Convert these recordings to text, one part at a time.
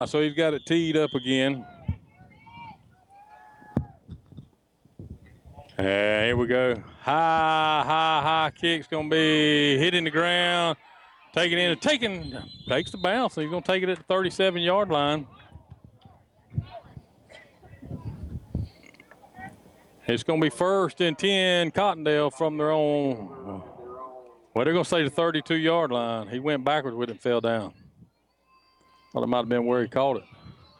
So he's got it teed up again. And here we go. High kick's going to be hitting the ground. Taking in, takes the bounce. So he's going to take it at the 37-yard line. It's going to be 1st and 10, Cottondale from their own. Well, they're going to say the 32-yard line. He went backwards with it and fell down. Thought it might have been where he caught it.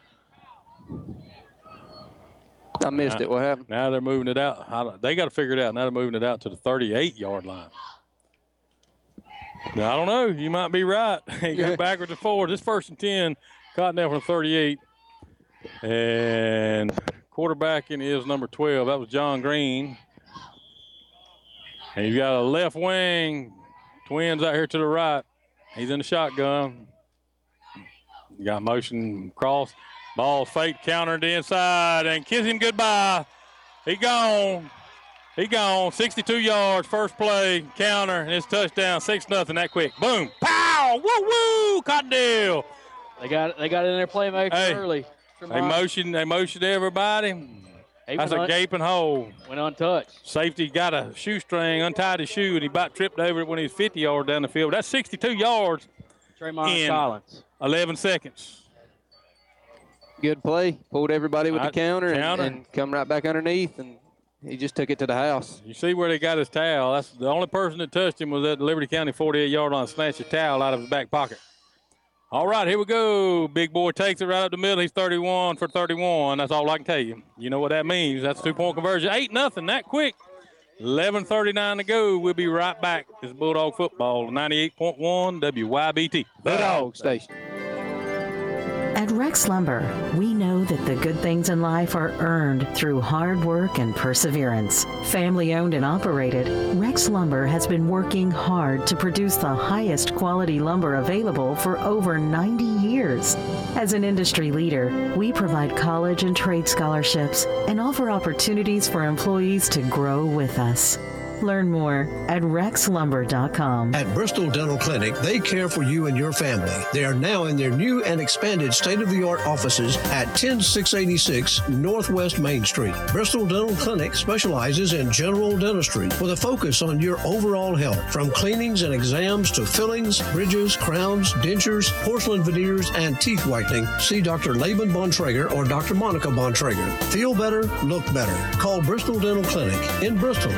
I missed it. What happened? Now they're moving it out. They got to figure it out. Now they're moving it out to the 38-yard line. Now, I don't know. You might be right. He got backwards and forwards. This 1st and 10, Cottondale from 38. And quarterbacking is number 12. That was John Green. And you've got a left wing. Twins out here to the right. He's in the shotgun. You got motion cross. Ball fake, counter to the inside, and kiss him goodbye. He gone. 62 yards, first play, counter, and it's touchdown, 6-0 that quick. Boom, pow, woo, Cottondale. They got it in their playmaker early. They motioned everybody. That's a gaping hole. Went untouched. Safety got a shoestring, untied his shoe, and he about tripped over it when he was 50 yards down the field. That's 62 yards. Tremont Collins. 11 seconds. Good play. Pulled everybody with the counter and come right back underneath, and he just took it to the house. You see where they got his towel. That's the only person that touched him was at the Liberty County 48-yard line, snatched his towel out of his back pocket. All right, here we go. Big boy takes it right up the middle. He's 31 for 31. That's all I can tell you. You know what that means. That's a 2-point conversion. 8-0 that quick. 11:39 to go. We'll be right back. It's Bulldog football, 98.1 WYBT. Bulldog Station. At Rex Lumber, we know that the good things in life are earned through hard work and perseverance. Family owned and operated, Rex Lumber has been working hard to produce the highest quality lumber available for over 90 years. As an industry leader, we provide college and trade scholarships and offer opportunities for employees to grow with us. Learn more at rexlumber.com. At Bristol Dental Clinic, they care for you and your family. They are now in their new and expanded state-of-the-art offices at 10686 Northwest Main Street. Bristol Dental Clinic specializes in general dentistry with a focus on your overall health, from cleanings and exams to fillings, bridges, crowns, dentures, porcelain veneers, and teeth whitening. See Dr. Laban Bontrager or Dr. Monica Bontrager. Feel better, look better. Call Bristol Dental Clinic in Bristol,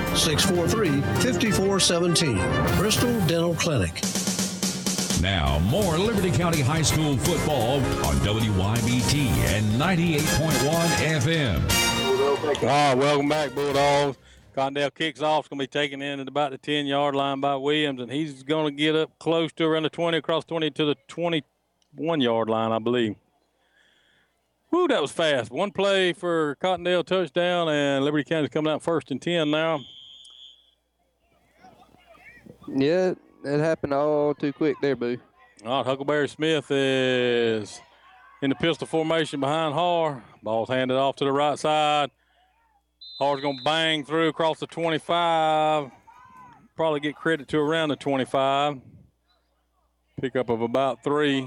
643-5417. Bristol Dental Clinic. Now, more Liberty County High School football on WYBT and 98.1 FM. Welcome back, Bulldogs. Cottondale kicks off. It's going to be taken in at about the 10-yard line by Williams, and he's going to get up close to around the 20, across 20 to the 21-yard line, I believe. Woo, that was fast. One play for Cottondale touchdown, and Liberty County's coming out 1st and 10 now. Yeah, it happened all too quick there, Boo. All right, Huckleberry Smith is in the pistol formation behind Har. Ball's handed off to the right side. Har's going to bang through across the 25. Probably get credit to around the 25. Pickup of about 3.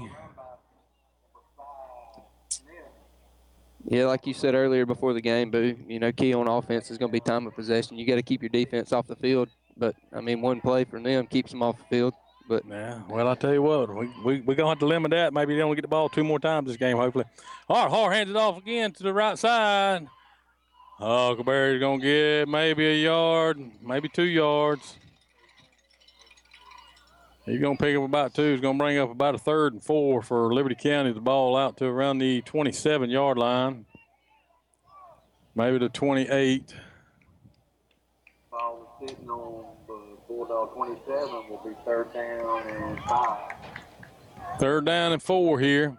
Yeah, like you said earlier before the game, Boo, key on offense is going to be time of possession. You got to keep your defense off the field. But, one play from them keeps them off the field. But yeah, well, I tell you what, we're going to have to limit that. Maybe they only get the ball 2 more times this game, hopefully. All right, Har hands it off again to the right side. Huckleberry's going to get maybe a yard, maybe 2 yards. He's going to pick up about 2. He's going to bring up about a 3rd and 4 for Liberty County. The ball out to around the 27-yard line. Maybe the 28. Ball is sitting on Bulldog 27 will be 3rd down and 5. 3rd down and 4 here.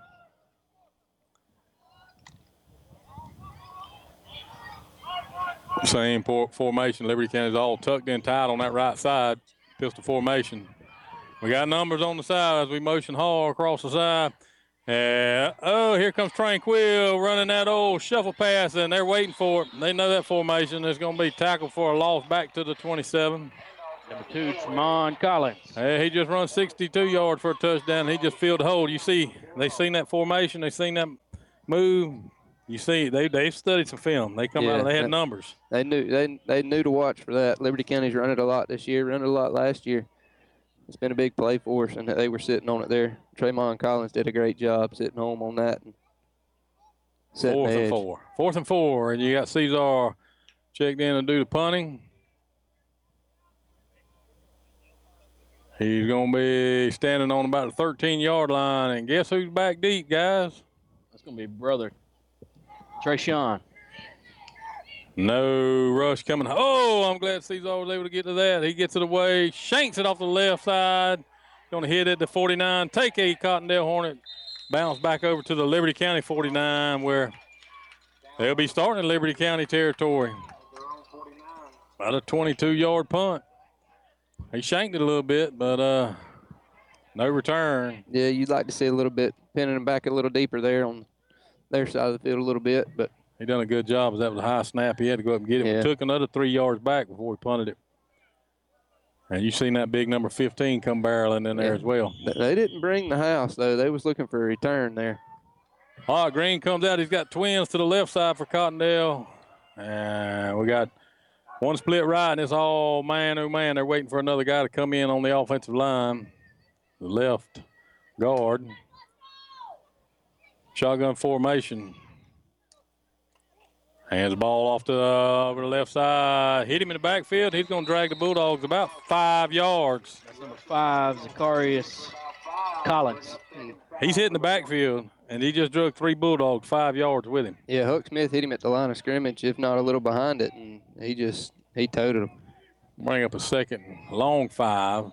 Same formation. Liberty County's all tucked in tight on that right side. Pistol formation. We got numbers on the side as we motion Hall across the side. Here comes Tranquil running that old shuffle pass, and they're waiting for it. They know that formation is going to be tackled for a loss back to the 27. Number 2, Tremont Collins. Hey, he just run 62 yards for a touchdown. He just filled the hole. You see, they seen that formation. They seen that move. You see, they've studied some film. They come out. They had numbers. They knew to watch for that. Liberty County's run it a lot this year. Run it a lot last year. It's been a big play for us, and they were sitting on it there. Tremont Collins did a great job sitting home on that. And 4th and 4. 4th and 4, and you got Cesar checked in to do the punting. He's going to be standing on about the 13-yard line. And guess who's back deep, guys? That's going to be brother Trayshawn. No rush coming. Oh, I'm glad Cesar was able to get to that. He gets it away, shanks it off the left side. Going to hit it to 49. Take a Cottondale Hornet. Bounce back over to the Liberty County 49 where they'll be starting in Liberty County territory. About a 22-yard punt. He shanked it a little bit, but no return. Yeah, you'd like to see a little bit, pinning him back a little deeper there on their side of the field a little bit. But he done a good job. That was a high snap. He had to go up and get it. Yeah. It took another 3 yards back before he punted it. And you seen that big number 15 come barreling in there as well. They didn't bring the house, though. They was looking for a return there. All right, Green comes out. He's got twins to the left side for Cottondale. And we got one split right, and it's all man, oh, man. They're waiting for another guy to come in on the offensive line. The left guard. Shotgun formation. Hands the ball off to over the left side. Hit him in the backfield. He's going to drag the Bulldogs about 5 yards. That's number 5, Zacharias Collins. He's hitting the backfield, and he just drug 3 Bulldogs 5 yards with him. Yeah, Huck Smith hit him at the line of scrimmage, if not a little behind it, and he toted him. Bring up a second long 5.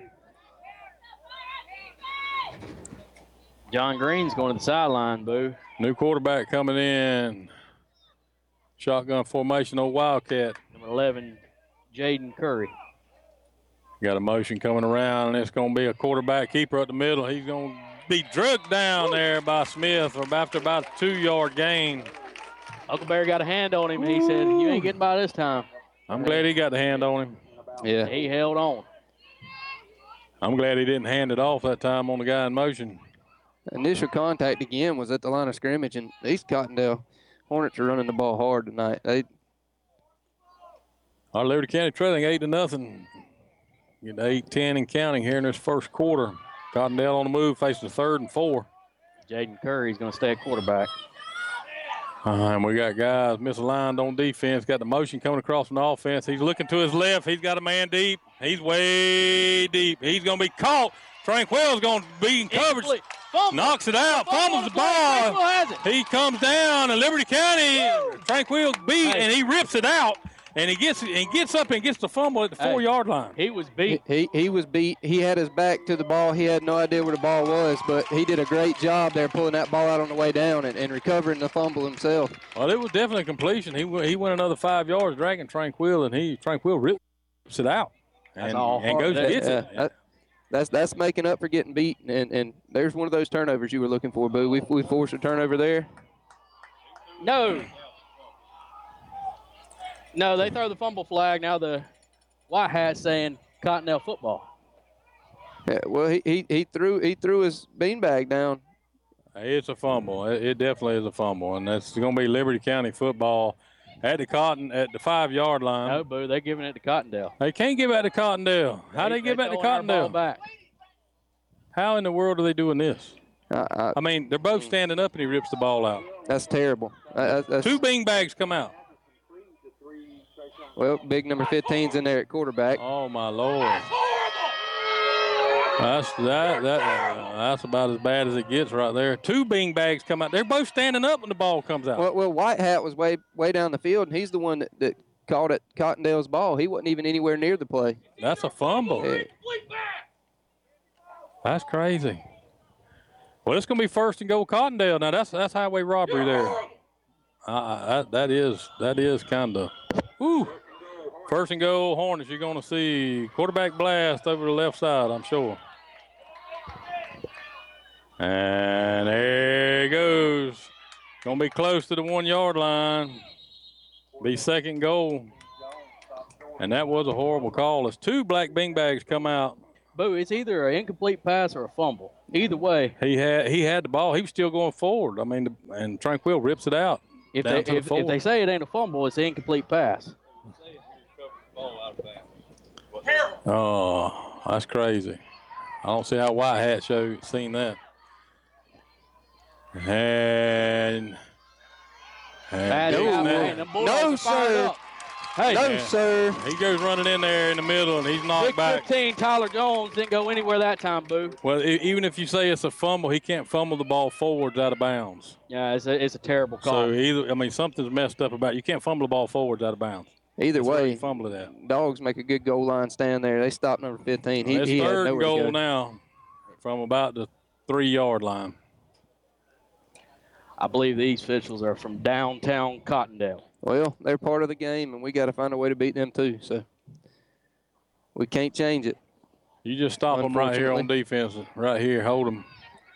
John Green's going to the sideline, Boo. New quarterback coming in. Shotgun formation, old Wildcat. Number 11, Jaden Curry. Got a motion coming around, and it's going to be a quarterback keeper up the middle. He's going to be drugged down there by Smith after about a 2-yard gain. Huckleberry got a hand on him, and he said, you ain't getting by this time. I'm glad he got the hand on him. Yeah. He held on. I'm glad he didn't hand it off that time on the guy in motion. Initial contact again was at the line of scrimmage, and these Cottondale Hornets are running the ball hard tonight. Our Liberty County trailing 8-0. Get 8-10 and counting here in this first quarter. Cottondale on the move, facing 3rd and 4. Jaden Curry's going to stay at quarterback. And we got guys misaligned on defense. Got the motion coming across from the offense. He's looking to his left. He's got a man deep. He's way deep. He's going to be caught. Tranquil's going to be in coverage. Knocks it out. Fumbles the ball. He comes down, and Liberty County, Tranquil beat, and he rips it out. And he gets up and gets the fumble at the 4-yard line. He was beat. He was beat. He had his back to the ball. He had no idea where the ball was, but he did a great job there pulling that ball out on the way down and recovering the fumble himself. Well, it was definitely a completion. He went another 5 yards, dragging Tranquil, and Tranquil rips it out and goes and gets it. That's making up for getting beat, and there's one of those turnovers you were looking for, Boo. We forced a turnover there. No, they throw the fumble flag. Now the White Hat saying Cottondale football. Yeah, well, he threw his beanbag down. It's a fumble. It definitely is a fumble, and that's going to be Liberty County football at the 5-yard line. No, Boo, they're giving it to Cottondale. They can't give it to Cottondale. How they give it to Cottondale? Back. How in the world are they doing this? I mean, they're both standing up, and he rips the ball out. That's terrible. That's, 2 beanbags come out. Well, big number 15's in there at quarterback. Oh, my Lord. That's about as bad as it gets right there. 2 beanbags come out. They're both standing up when the ball comes out. Well, White Hat was way down the field, and he's the one that caught it Cottondale's ball. He wasn't even anywhere near the play. That's a fumble. Yeah. That's crazy. Well, it's going to be 1st and goal Cottondale. Now, that's highway robbery there. That is kind of – woo. 1st and goal Hornets. You're going to see quarterback blast over the left side, I'm sure. And there it goes. Going to be close to the 1-yard line. Be 2nd goal. And that was a horrible call as 2 black beanbags come out. Boo, it's either an incomplete pass or a fumble. Either way. He had the ball. He was still going forward. I mean, and Tranquil rips it out. If they say it ain't a fumble, it's an incomplete pass. Oh, that's crazy. I don't see how White Hat seen that. And no, sir. Hey, no, sir. He goes running in there in the middle, and he's knocked Big back. 15, Tyler Jones didn't go anywhere that time, Boo. Well, even if you say it's a fumble, he can't fumble the ball forwards out of bounds. Yeah, it's a terrible call. So something's messed up about it. You can't fumble the ball forwards out of bounds. Either way, fumble it at. Dogs make a good goal line stand there. They stop number 15. It's he third had and goal now from about the 3-yard line. I believe these officials are from downtown Cottondale. Well, they're part of the game, and we got to find a way to beat them too. So we can't change it. You just stop them right here on defense, right here. Hold them.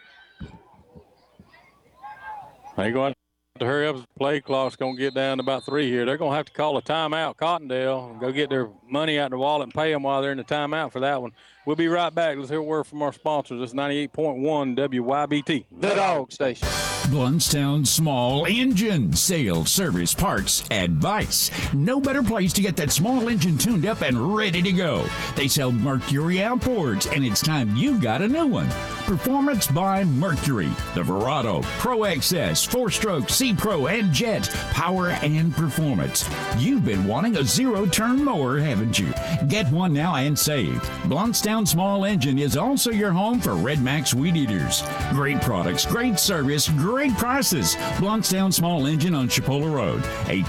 They're going to hurry up. The play clock's going to get down to about 3 here. They're going to have to call a timeout, Cottondale, and go get their money out of their wallet and pay them while they're in the timeout for that one. We'll be right back. Let's hear a word from our sponsors. This is 98.1 WYBT. The Dog Station. Bluntstown Small Engine Sales, Service, Parts, Advice. No better place to get that small engine tuned up and ready to go. They sell Mercury outboards, and it's time you got a new one. Performance by Mercury. The Verado, Pro XS, 4-stroke, C-Pro, and Jet. Power and performance. You've been wanting a zero-turn mower, haven't you? Get one now and save. Bluntstown Small Engine is also your home for Red Max Weed Eaters. Great products, great service, great prices. Bluntstown Small Engine on Chipola Road.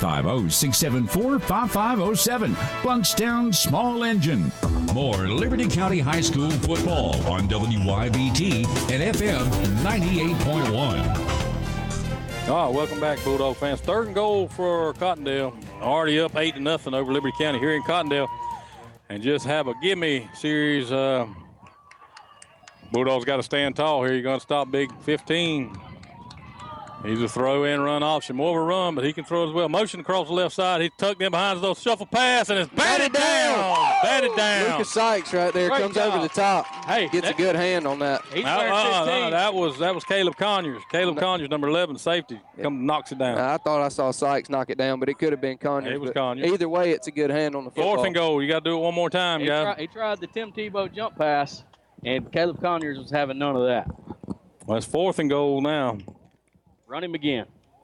850-674-5507. Bluntstown Small Engine. More Liberty County High School football on WYBT and FM 98.1. All right, welcome back, Bulldog fans. 3rd and goal for Cottondale. Already up 8-0 over Liberty County here in Cottondale. And just have a gimme series. Bulldogs got to stand tall here. You're going to stop Big 15. He's a throw-in run option. More of a run, but he can throw as well. Motion across the left side. He's tucked in behind those shuffle pass, and it's batted down. Batted down. Lucas Sykes right there comes over the top. Hey, gets a good hand on that. He's wearing 15. That was Caleb Conyers. Caleb Conyers, number 11, safety, knocks it down. I thought I saw Sykes knock it down, but it could have been Conyers. It was Conyers. Either way, it's a good hand on the football. 4th and goal. You got to do it one more time, guys. He tried the Tim Tebow jump pass, and Caleb Conyers was having none of that. Well, it's 4th and goal now. Run him again.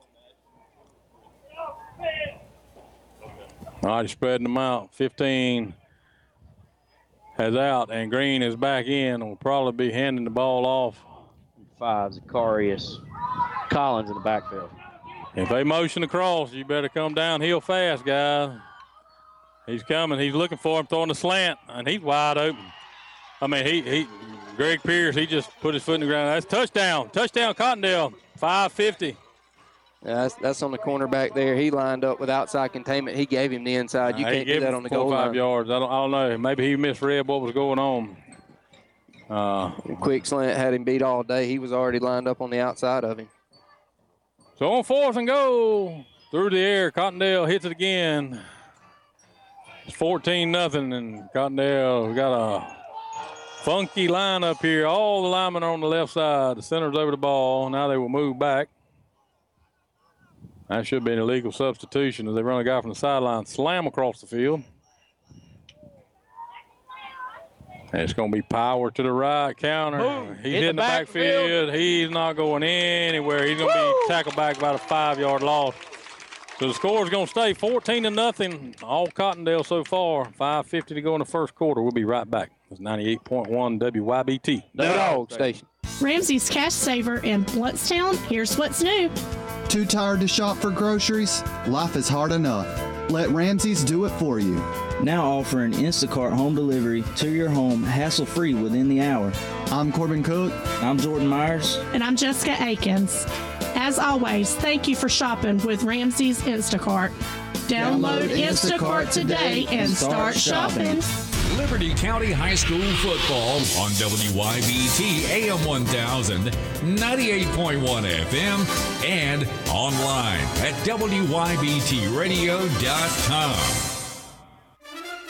All right, he's spreading them out. 15 has out, and Green is back in and will probably be handing the ball off. 5, Zacharias Collins in the backfield. If they motion across, you better come downhill fast, guys. He's coming. He's looking for him, throwing the slant, and he's wide open. I mean, Greg Pierce, he just put his foot in the ground. That's touchdown. Touchdown, Cottondale. 5:50. Yeah, that's on the cornerback there. He lined up with outside containment. He gave him the inside. You can't do that on the goal line. 4 or 5 yards. I don't know. Maybe he misread what was going on. Quick slant had him beat all day. He was already lined up on the outside of him. So on 4th and goal, through the air, Cottondale hits it again. It's 14-0, and Cottondale got a funky lineup here. All the linemen are on the left side. The center's over the ball. Now they will move back. That should be an illegal substitution as they run a guy from the sideline, slam across the field. And it's going to be power to the right, counter. Boom. He's in the backfield. He's not going anywhere. He's going to be tackled back about a 5-yard loss. So the score is going to stay 14-0, all Cottondale so far. 5:50 to go in the first quarter. We'll be right back. It's 98.1 WYBT. The Dog Station. Ramsey's Cash Saver in Bluntstown. Here's what's new. Too tired to shop for groceries? Life is hard enough. Let Ramsey's do it for you. Now offering Instacart home delivery to your home hassle-free within the hour. I'm Corbin Cook. I'm Jordan Myers. And I'm Jessica Akins. As always, thank you for shopping with Ramsey's Instacart. Download Instacart today and start shopping. Liberty County High School football on WYBT AM 1000, 98.1 FM, and online at WYBTradio.com.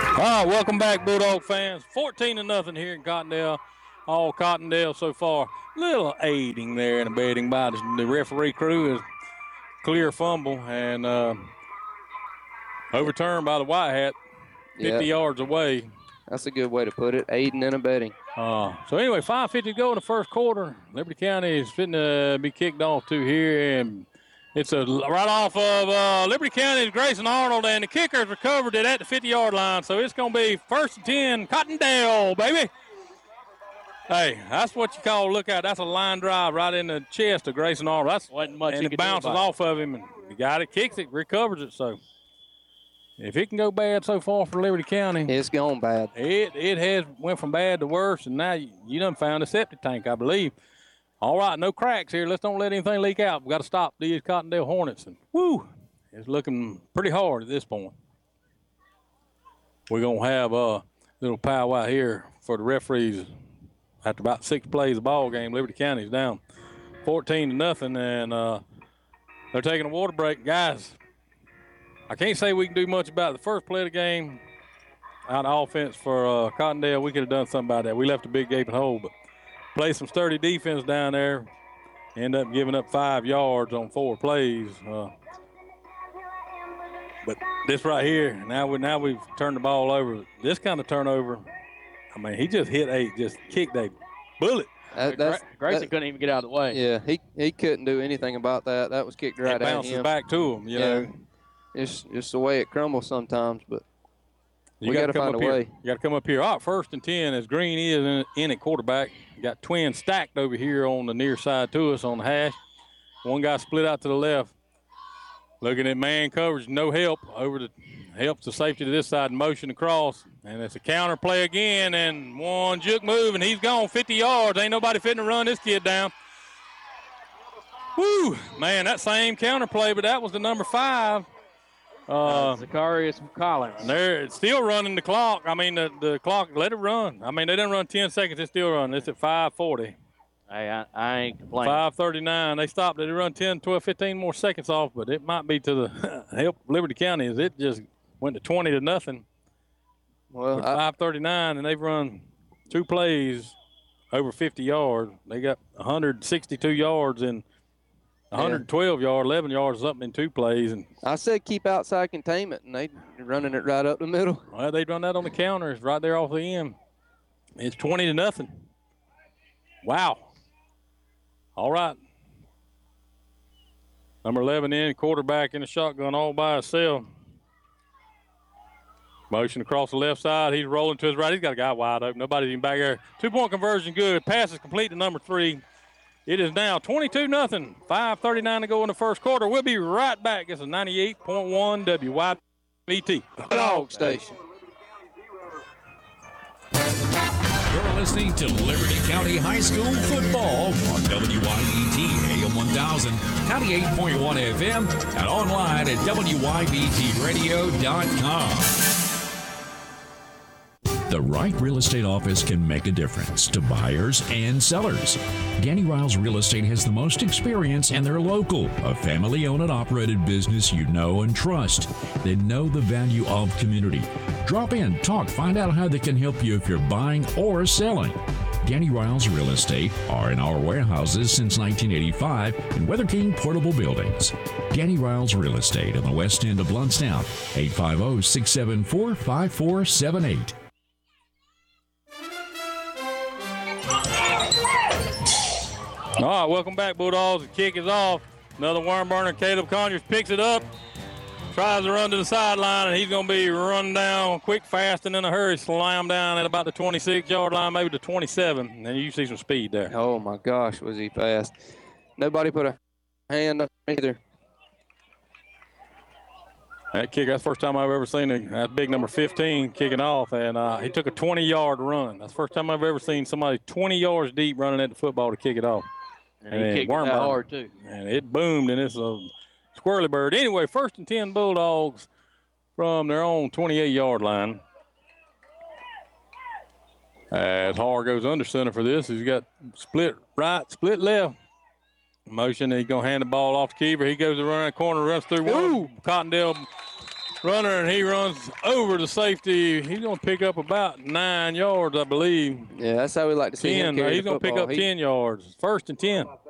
All right, welcome back, Bulldog fans. 14-0 here in Cottondale. All Cottondale so far. Little aiding there and abetting by the referee crew is clear fumble and overturned by the White Hat 50 yards away. That's a good way to put it, aiding and abetting. So anyway, 5:50 to go in the first quarter. Liberty County is fitting to be kicked off to here, and it's a right off of Liberty County's Grayson Arnold, and the kickers recovered it at the 50-yard line. So it's going to be 1st and 10, Cottondale, baby. Hey, that's what you call look out. That's a line drive right in the chest of Grayson Arnold. That's wasn't much. And it bounces off of him, and the guy that kicks it recovers it. So if it can go bad so far for Liberty County, it's gone bad. It has went from bad to worse, and now you done found a septic tank, I believe. All right, no cracks here. Let's don't let anything leak out. We've got to stop these Cottondale Hornets. And, woo, it's looking pretty hard at this point. We're going to have a little powwow here for the referees. After about 6 plays of the ball game, Liberty County's down 14-0, and they're taking a water break. Guys, I can't say we can do much about the first play of the game. Out of offense for Cottondale, we could have done something about that. We left a big gaping hole, but play some sturdy defense down there. End up giving up 5 yards on 4 plays. But this right here, now we've turned the ball over. This kind of turnover, I mean, he just kicked a bullet. Grayson couldn't even get out of the way. Yeah, he couldn't do anything about that. That was kicked right at him. It bounces back to him, you know. It's just the way it crumbles sometimes, but we got to find a way. You got to come up here. All right, 1st and 10 as Green is in at quarterback. You got twins stacked over here on the near side to us on the hash. One guy split out to the left. Looking at man coverage, no help. Helps the safety to this side, motion across. And it's a counter play again, and one juke move, and he's gone 50 yards. Ain't nobody fitting to run this kid down. Woo, man, that same counter play, but that was the number 5. Zacharias Collins. They're still running the clock. I mean, the clock, let it run. I mean, they didn't run 10 seconds. It's still running. It's at 5:40. Hey, I ain't complaining. 5:39. They stopped. They run 10, 12, 15 more seconds off, but it might be to the help Liberty County as it just went to 20-0. Well, 5:39, and they've run 2 plays over 50 yards. They got 162 yards and 112 yards, 11 yards something in 2 plays. And I said keep outside containment, and they running it right up the middle. Well, they run that on the counters right there off the end. It's 20-0. Wow. All right. Number 11 in, quarterback in the shotgun all by himself. Motion across the left side. He's rolling to his right. He's got a guy wide open. Nobody's even back there. 2-point conversion good. Pass is complete to number 3. It is now 22-0. 5:39 to go in the first quarter. We'll be right back. It's a 98.1 WYBT Dog Station. You're listening to Liberty County High School football on WYBT AM 1000, 98.1 FM, and online at WYBTradio.com. The right real estate office can make a difference to buyers and sellers. Danny Riles Real Estate has the most experience, and they're local, a family-owned and operated business you know and trust. They know the value of community. Drop in, talk, find out how they can help you if you're buying or selling. Danny Riles Real Estate are in our warehouses since 1985 in Weather King Portable Buildings. Danny Riles Real Estate on the west end of Bluntstown, 850-674-5478. All right, welcome back, Bulldogs. The kick is off. Another worm burner. Caleb Conyers picks it up, tries to run to the sideline, and he's going to be run down quick, fast, and in a hurry. Slam down at about the 26-yard line, maybe the 27. And you see some speed there. Oh, my gosh, was he fast. Nobody put a hand up either. That kick, that's the first time I've ever seen that big number 15 kicking off, and he took a 20-yard run. That's the first time I've ever seen somebody 20 yards deep running at the football to kick it off. And he kicked it hard, too. And it boomed, and it's a squirrely bird. Anyway, 1st and 10 Bulldogs from their own 28-yard line. As Har goes under center for this, he's got split right, split left. Motion, he's going to hand the ball off to Keever. He goes to run in the corner, runs through one. Cottondale runner, and he runs over the safety. He's going to pick up about 9 yards, I believe. Yeah, that's how we like to see him 10. carry He's the going to pick football. up 10 yards. 1st and 10.